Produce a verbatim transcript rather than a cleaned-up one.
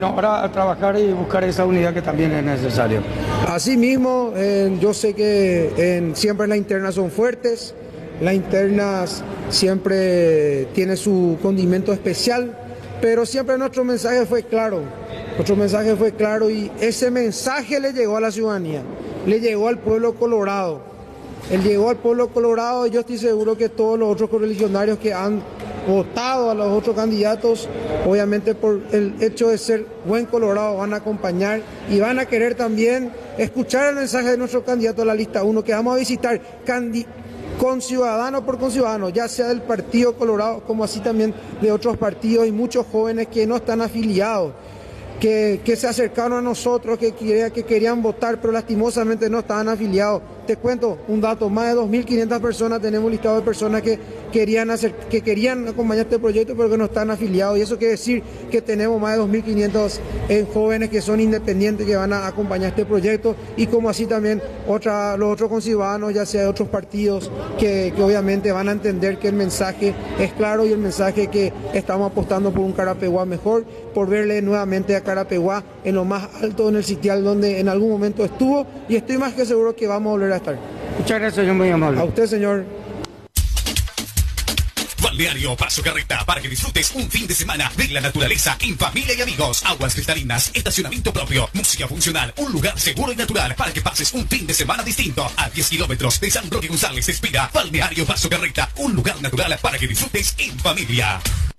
Ahora a trabajar y buscar esa unidad que también es necesario. Asimismo, eh, yo sé que eh, siempre las internas son fuertes, las internas siempre tienen su condimento especial, pero siempre nuestro mensaje fue claro, nuestro mensaje fue claro y ese mensaje le llegó a la ciudadanía, le llegó al pueblo colorado, él llegó al pueblo colorado y yo estoy seguro que todos los otros correligionarios que han votado a los otros candidatos, obviamente por el hecho de ser buen colorado van a acompañar y van a querer también escuchar el mensaje de nuestro candidato a la lista uno, que vamos a visitar con ciudadano por con ciudadano, ya sea del Partido Colorado como así también de otros partidos y muchos jóvenes que no están afiliados, que, que se acercaron a nosotros, que, quería, que querían votar, pero lastimosamente no estaban afiliados. Te cuento un dato, más de dos mil quinientas personas, tenemos un listado de personas que querían, hacer, que querían acompañar este proyecto, pero que no están afiliados. Y eso quiere decir que tenemos más de dos mil quinientos eh, jóvenes que son independientes, que van a acompañar este proyecto, y como así también otra, los otros conciudadanos, ya sea de otros partidos, que, que obviamente van a entender que el mensaje es claro y el mensaje que estamos apostando por un Carapeguá mejor, por verle nuevamente a Carapeguá en lo más alto en el sitial donde en algún momento estuvo, y estoy más que seguro que vamos a volver a estar. Muchas gracias, señor, muy amable. A usted, señor. Balneario Paso Carreta, para que disfrutes un fin de semana de la naturaleza en familia y amigos. Aguas cristalinas, estacionamiento propio, música funcional, un lugar seguro y natural para que pases un fin de semana distinto. A diez kilómetros de San Roque González, Espira, Balneario Paso Carreta, un lugar natural para que disfrutes en familia.